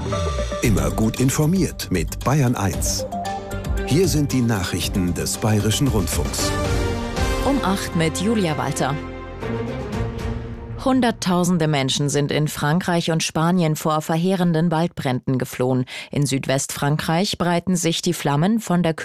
Immer gut informiert mit Bayern 1. Hier sind die Nachrichten des Bayerischen Rundfunks. Um 8 mit Julia Walter. Hunderttausende Menschen sind in Frankreich und Spanien vor verheerenden Waldbränden geflohen. In Südwestfrankreich breiten sich die Flammen von der